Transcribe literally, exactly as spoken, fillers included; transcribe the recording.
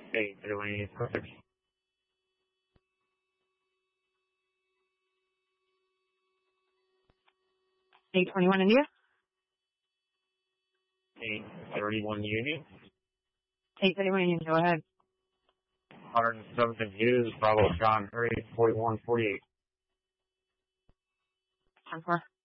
eight thirty-one, perfect. eight twenty-one India. eight thirty-one Union. eight thirty-one Union, go ahead. one oh seventh Hughes, Bravo John, Hurry, forty-one forty-eight. ten four.